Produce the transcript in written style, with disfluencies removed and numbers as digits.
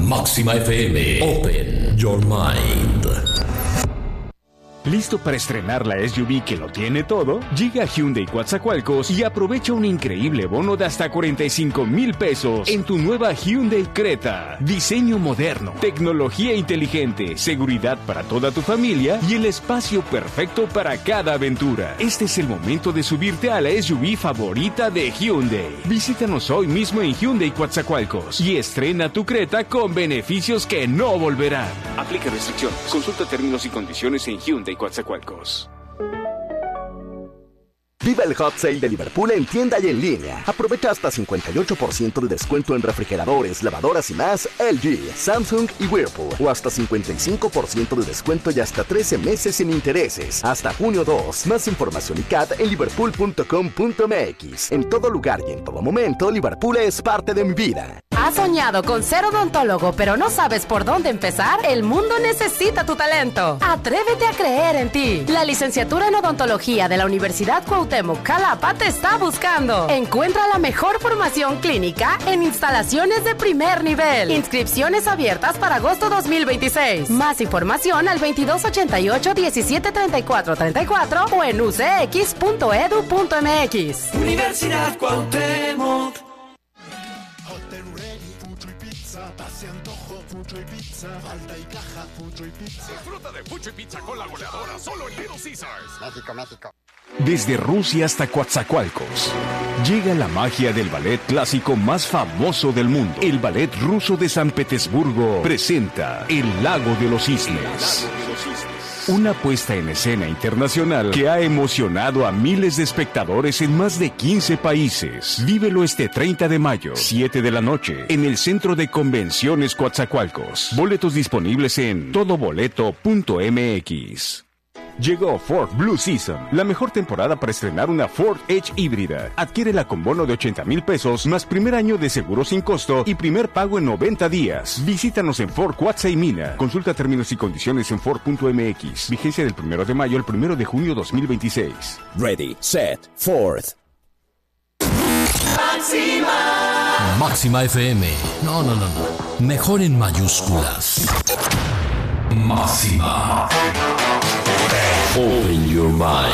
Máxima FM. Open your mind. ¿Listo para estrenar la SUV que lo tiene todo? Llega a Hyundai Coatzacoalcos y aprovecha un increíble bono de hasta 45,000 pesos en tu nueva Hyundai Creta. Diseño moderno, tecnología inteligente, seguridad para toda tu familia y el espacio perfecto para cada aventura. Este es el momento de subirte a la SUV favorita de Hyundai. Visítanos hoy mismo en Hyundai Coatzacoalcos y estrena tu Creta con beneficios que no volverán. Aplica restricciones. Consulta términos y condiciones en Hyundai Coatzacoalcos. Viva el Hot Sale de Liverpool en tienda y en línea. Aprovecha hasta 58% de descuento en refrigeradores, lavadoras y más LG, Samsung y Whirlpool. O hasta 55% de descuento y hasta 13 meses sin intereses. Hasta junio 2. Más información y CAT en liverpool.com.mx. En todo lugar y en todo momento, Liverpool es parte de mi vida. ¿Has soñado con ser odontólogo pero no sabes por dónde empezar? El mundo necesita tu talento. Atrévete a creer en ti. La licenciatura en odontología de la Universidad Cuauhtémoc Xalapa te está buscando. Encuentra la mejor formación clínica en instalaciones de primer nivel. Inscripciones abiertas para agosto 2026. Más información al 2288-173434 o en ucx.edu.mx. Universidad Cuauhtémoc. Falda y caja, Fucho y Pizza. Disfruta de Fucho y Pizza con la goleadora solo en Little Caesars. México, México. Desde Rusia hasta Coatzacoalcos, llega la magia del ballet clásico más famoso del mundo. El Ballet Ruso de San Petersburgo presenta El Lago de los Cisnes. Una puesta en escena internacional que ha emocionado a miles de espectadores en más de 15 países. Vívelo este 30 de mayo, 7 de la noche, en el Centro de Convenciones Coatzacoalcos. Boletos disponibles en todoboleto.mx. Llegó Ford Blue Season, la mejor temporada para estrenar una Ford Edge híbrida. Adquiérela con bono de 80,000 pesos, más primer año de seguro sin costo y primer pago en 90 días. Visítanos en Ford Cuatza y Mina. Consulta términos y condiciones en Ford.mx. Vigencia del 1 de mayo al 1 de junio 2026. Ready, set, Ford. Máxima FM. No. Mejor en mayúsculas. Máxima. Open your mind.